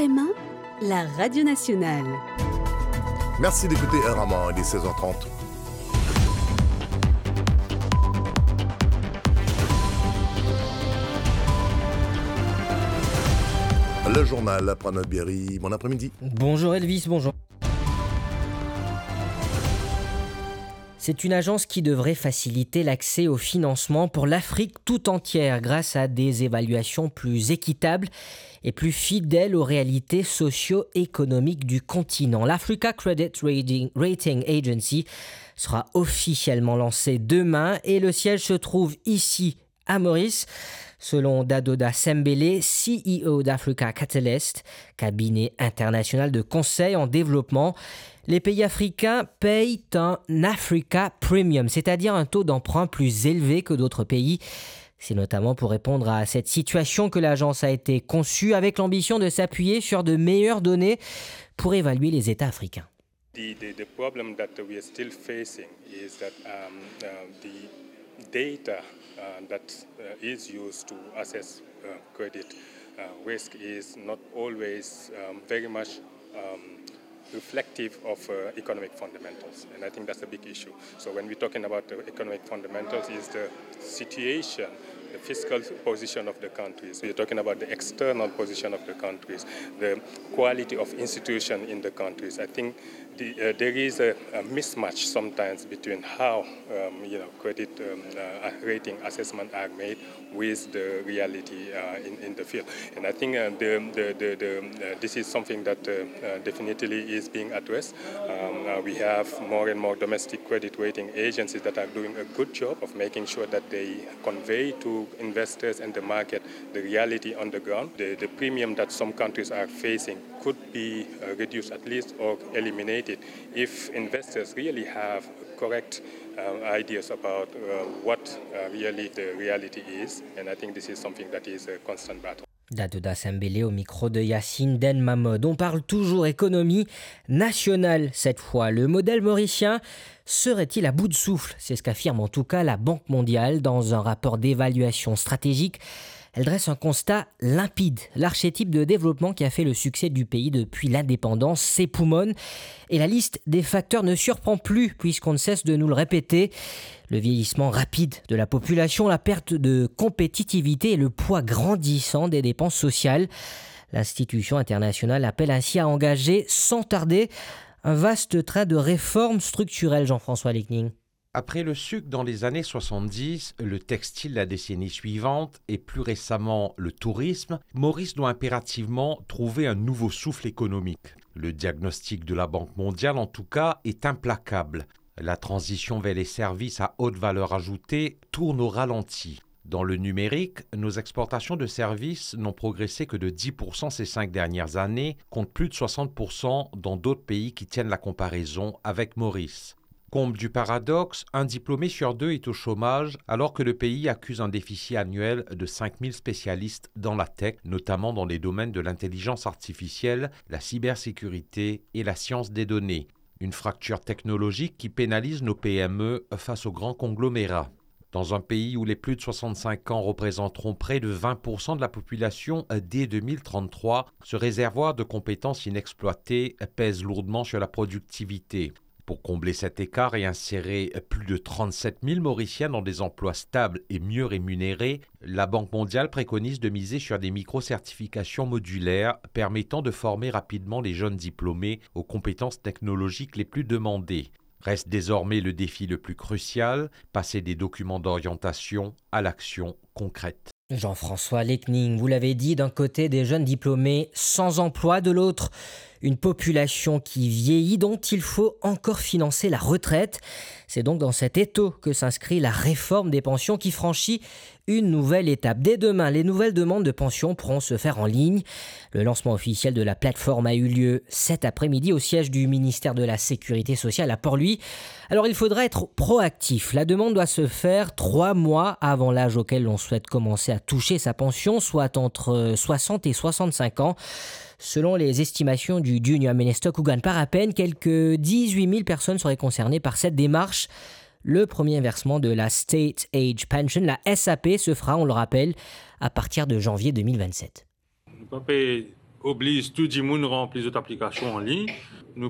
FM1, la radio nationale. Merci d'écouter Raman, il est 16h30. Le journal, Pranod Berry, bon après-midi. Bonjour Elvis, bonjour. C'est une agence qui devrait faciliter l'accès au financement pour l'Afrique tout entière grâce à des évaluations plus équitables et plus fidèles aux réalités socio-économiques du continent. L'Africa Credit Rating Agency sera officiellement lancée demain et le siège se trouve ici à Maurice. Selon Dadoda Sembele, CEO d'Africa Catalyst, cabinet international de conseil en développement, les pays africains payent un Africa Premium, c'est-à-dire un taux d'emprunt plus élevé que d'autres pays. C'est notamment pour répondre à cette situation que l'agence a été conçue avec l'ambition de s'appuyer sur de meilleures données pour évaluer les États africains. The problem that we are still facing is that the data that is used to assess credit risk is not always very much reflective of economic fundamentals, and I think that's a big issue. So when we're talking about the economic fundamentals, is the situation, the fiscal position of the countries. We're talking about the external position of the countries, the quality of institution in the countries. I think there is a mismatch sometimes between how credit rating assessment are made with the reality in the field, and I think this is something that definitely is being addressed. We have more and more domestic credit rating agencies that are doing a good job of making sure that they convey to investors and the market the reality on the ground. The premium that some countries are facing could be reduced at least or eliminated if investors really have correct ideas about what really the reality is. And I think this is something that is a constant battle. Dadoda Sembele au micro de Yacine Den Mahmoud. On parle toujours économie nationale cette fois. Le modèle mauricien serait-il à bout de souffle ? C'est ce qu'affirme en tout cas la Banque mondiale dans un rapport d'évaluation stratégique. Elle dresse un constat limpide. L'archétype de développement qui a fait le succès du pays depuis l'indépendance s'époumonne. Et la liste des facteurs ne surprend plus puisqu'on ne cesse de nous le répéter. Le vieillissement rapide de la population, la perte de compétitivité et le poids grandissant des dépenses sociales. L'institution internationale appelle ainsi à engager sans tarder un vaste train de réformes structurelles, Jean-François Lecning. Après le sucre dans les années 70, le textile la décennie suivante et plus récemment le tourisme, Maurice doit impérativement trouver un nouveau souffle économique. Le diagnostic de la Banque mondiale, en tout cas, est implacable. La transition vers les services à haute valeur ajoutée tourne au ralenti. Dans le numérique, nos exportations de services n'ont progressé que de 10% ces 5 dernières années, contre plus de 60% dans d'autres pays qui tiennent la comparaison avec Maurice. Comble du paradoxe, un diplômé sur 2 est au chômage alors que le pays accuse un déficit annuel de 5000 spécialistes dans la tech, notamment dans les domaines de l'intelligence artificielle, la cybersécurité et la science des données. Une fracture technologique qui pénalise nos PME face aux grands conglomérats. Dans un pays où les plus de 65 ans représenteront près de 20% de la population dès 2033, ce réservoir de compétences inexploitées pèse lourdement sur la productivité. Pour combler cet écart et insérer plus de 37 000 Mauriciens dans des emplois stables et mieux rémunérés, la Banque mondiale préconise de miser sur des micro-certifications modulaires permettant de former rapidement les jeunes diplômés aux compétences technologiques les plus demandées. Reste désormais le défi le plus crucial, passer des documents d'orientation à l'action concrète. Jean-François Lecning, vous l'avez dit, d'un côté des jeunes diplômés sans emploi, de l'autre une population qui vieillit dont il faut encore financer la retraite. C'est donc dans cet étau que s'inscrit la réforme des pensions qui franchit une nouvelle étape. Dès demain, les nouvelles demandes de pension pourront se faire en ligne. Le lancement officiel de la plateforme a eu lieu cet après-midi au siège du ministère de la Sécurité sociale à Port-Louis. Alors il faudra être proactif. La demande doit se faire 3 mois avant l'âge auquel l'on souhaite commencer à toucher sa pension, soit entre 60 et 65 ans. Selon les estimations du Junior Minister Kugan Parapen, quelques 18 000 personnes seraient concernées par cette démarche. Le premier versement de la State Age Pension, la SAP, se fera, on le rappelle, à partir de janvier 2027. Ne pas payer oblige tout le monde à remplir les applications en ligne.